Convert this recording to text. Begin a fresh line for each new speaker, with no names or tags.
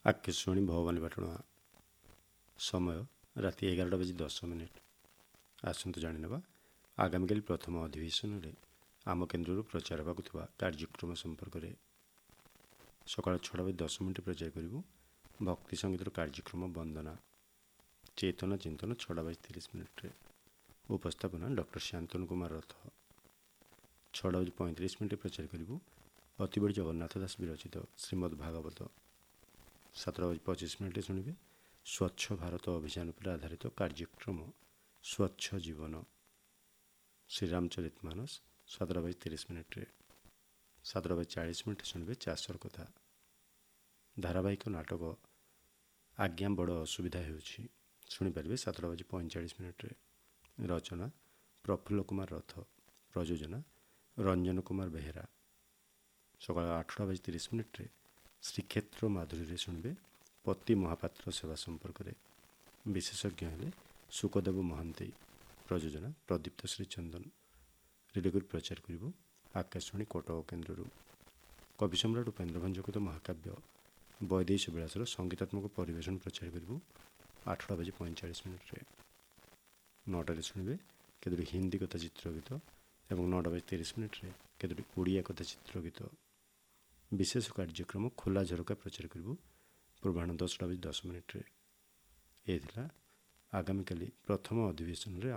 ଆକାଶବାଣୀ ଭବାନୀପାଟଣା। ସମୟ ରାତି 11:10। ଆସନ୍ତୁ ଜାଣିନେବା ଆଗାମୀକାଲି ପ୍ରଥମ ଅଧିବେଶନରେ ଆମ କେନ୍ଦ୍ରରୁ ପ୍ରଚାର ହେବାକୁ ଥିବା କାର୍ଯ୍ୟକ୍ରମ ସମ୍ପର୍କରେ। ସକାଳ 6:10 ପ୍ରଚାର କରିବୁ ଭକ୍ତି ସଙ୍ଗୀତର କାର୍ଯ୍ୟକ୍ରମ ବନ୍ଦନା। ଚେତନା ଚିନ୍ତନ 6:30। ଉପସ୍ଥାପନା ଡକ୍ଟର ଶାନ୍ତନୁ କୁମାର ରଥ। 6:35 ପ୍ରଚାର କରିବୁ ଅତିବଡ଼ି ଜଗନ୍ନାଥ ଦାସ ବିରଚିତ ଶ୍ରୀମଦ୍ ଭାଗବତ। 7:25 ଶୁଣିବେ ସ୍ୱଚ୍ଛ ଭାରତ ଅଭିଯାନ ଉପରେ ଆଧାରିତ କାର୍ଯ୍ୟକ୍ରମ ସ୍ୱଚ୍ଛ ଜୀବନ ଶ୍ରୀରାମଚରିତମାନସ। 7:30। 7:40 ଶୁଣିବେ ଚାଷର କଥା। ଧାରାବାହିକ ନାଟକ ଆଜ୍ଞା ବଡ଼ ଅସୁବିଧା ହେଉଛି ଶୁଣିପାରିବେ 7:45। ରଚନା ପ୍ରଫୁଲ୍ଲ କୁମାର ରଥ। ପ୍ରଯୋଜନା ରଞ୍ଜନ କୁମାର ବେହେରା। ସକାଳ 8:30 ଶ୍ରୀକ୍ଷେତ୍ର ମାଧୁରୀରେ ଶୁଣିବେ ପତି ମହାପାତ୍ର ସେବା ସମ୍ପର୍କରେ। ବିଶେଷଜ୍ଞ ହେଲେ ସୁକଦେବ ମହାନ୍ତି। ପ୍ରଯୋଜନା ପ୍ରଦୀପ୍ତ ଶ୍ରୀଚନ୍ଦନ। ରେଡ଼ିଓରେ ପ୍ରଚାର କରିବୁ ଆକାଶବାଣୀ କଟକ କେନ୍ଦ୍ରରୁ। କବି ସମ୍ରାଟ ଉପେନ୍ଦ୍ର ଭଞ୍ଜକୃତ ମହାକାବ୍ୟ ବୈଦେହୀଶ ବିଳାସର ସଙ୍ଗୀତାତ୍ମକ ପରିବେଷଣ ପ୍ରଚାର କରିବୁ 8:45। 9ଟାରେ ଶୁଣିବେ କେତୋଟି ହିନ୍ଦୀ କଥା ଚିତ୍ରଗୀତ ଏବଂ 9:30 କେତୋଟି ଓଡ଼ିଆ କଥା ଚିତ୍ରଗୀତ। ବିଶେଷ କାର୍ଯ୍ୟକ୍ରମ ଖୋଲା ଝରକା ପ୍ରଚାର କରିବୁ ପୂର୍ବାହ୍ନ 10:10। ଏ ଥିଲା ଆଗାମୀକାଲି ପ୍ରଥମ ଅଧିବେଶନରେ